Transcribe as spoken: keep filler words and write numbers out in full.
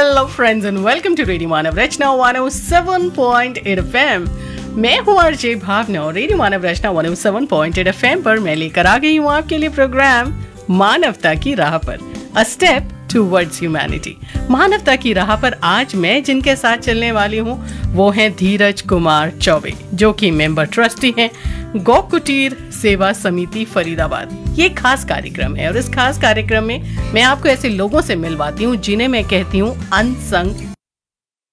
Hello friends and welcome to radio Manav Rachna one O seven point eight F M. मैं हूँ RJ भावना और radio मानव रचना one O seven point eight F M पर मैं लेकर आ गई हूँ आपके लिए प्रोग्राम मानवता की राह पर, अ स्टेप टूवर्ड्स ह्यूमैनिटी। मानवता की राह पर आज मैं जिनके साथ चलने वाली हूँ वो हैं धीरज कुमार चौबे, जो कि मेंबर ट्रस्टी हैं गौ कुटीर सेवा समिति फरीदाबाद। ये खास कार्यक्रम है और इस खास कार्यक्रम में मैं आपको ऐसे लोगों से मिलवाती हूँ जिन्हें मैं कहती हूँ अनसंग